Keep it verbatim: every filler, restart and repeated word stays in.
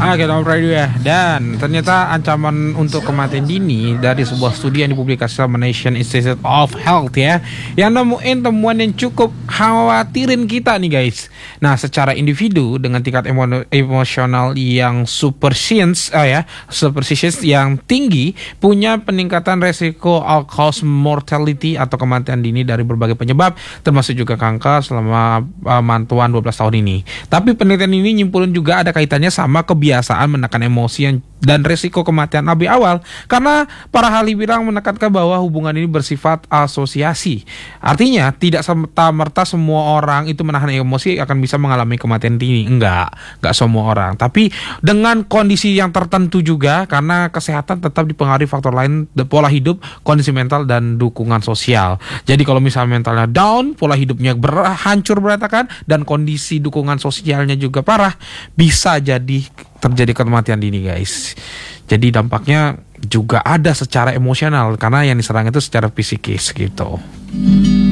Oke, nomor radio ya. Dan ternyata ancaman untuk kematian dini dari sebuah studi yang dipublikasikan sama National Institute of Health ya, yang nemuin temuan yang cukup khawatirin kita nih guys. Nah, secara individu dengan tingkat emo- emosional yang superstitious, oh ya, superstitious yang tinggi, punya peningkatan resiko all cause mortality atau kematian dini dari berbagai penyebab, termasuk juga kanker selama uh, mantuan dua belas tahun ini. Tapi penelitian ini nyimpulin juga ada kaitannya sama kebiasaan menekan emosi yang, dan resiko kematian lebih awal, karena para ahli bilang menekankan bahwa hubungan ini bersifat asosiasi. Artinya tidak serta-merta semua orang itu menahan emosi akan bisa mengalami kematian dini. Enggak, enggak semua orang. Tapi dengan kondisi yang tertentu juga, karena kesehatan tetap dipengaruhi faktor lain, pola hidup, kondisi mental, dan dukungan sosial. Jadi kalau misalnya mentalnya down, pola hidupnya berhancur berantakan, dan kondisi dukungan sosialnya juga parah, bisa jadi terjadi kematian dini guys. Jadi dampaknya juga ada secara emosional, karena yang diserang itu secara psikis gitu.